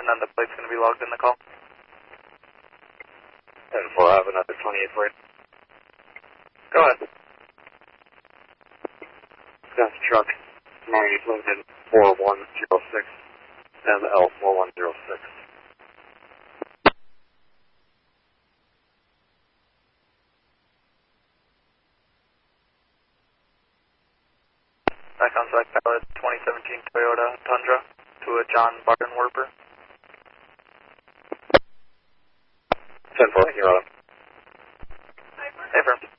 and then the plate's going to be logged in the call. 10-4, I have another 28 for you. Go ahead. Got the truck, Marty Lincoln 4106, ML4106. Back on site pilot 2017 Toyota Tundra to a John Bardenwerper. 10-4, you're on. Affirm.